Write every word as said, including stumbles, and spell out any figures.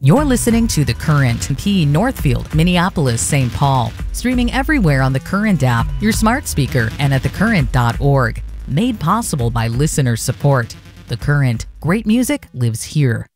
You're listening to The Current, P. Northfield, Minneapolis, Saint Paul. Streaming everywhere on the Current app, your smart speaker, and at the current dot org. Made possible by listener support. The Current. Great music lives here.